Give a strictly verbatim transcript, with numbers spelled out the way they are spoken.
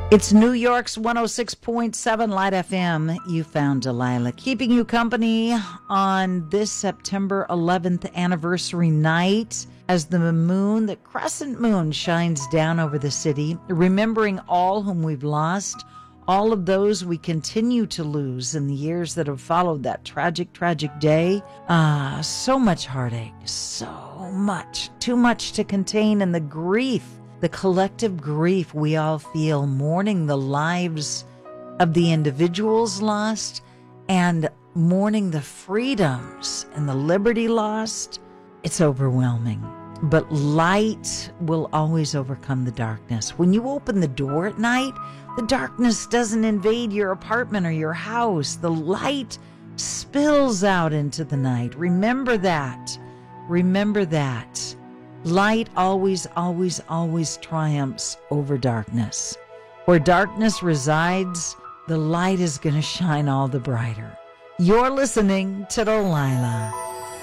It's New York's one oh six point seven Light F M. You found Delilah, keeping you company on this September eleventh anniversary night as the moon, the crescent moon, shines down over the city, remembering all whom we've lost, all of those we continue to lose in the years that have followed that tragic, tragic day. Ah, so much heartache, so much, too much to contain, and the grief, the collective grief we all feel, mourning the lives of the individuals lost and mourning the freedoms and the liberty lost. It's overwhelming. But light will always overcome the darkness. When you open the door at night, the darkness doesn't invade your apartment or your house. The light spills out into the night. Remember that. Remember that. Light always, always, always triumphs over darkness. Where darkness resides, the light is going to shine all the brighter. You're listening to Delilah.